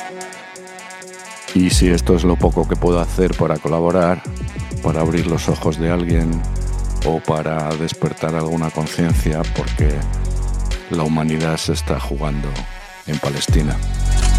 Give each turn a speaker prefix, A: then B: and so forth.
A: Y si esto es lo poco que puedo hacer para colaborar, para abrir los ojos de alguien o para despertar alguna conciencia, porque la humanidad se está jugando en Palestina.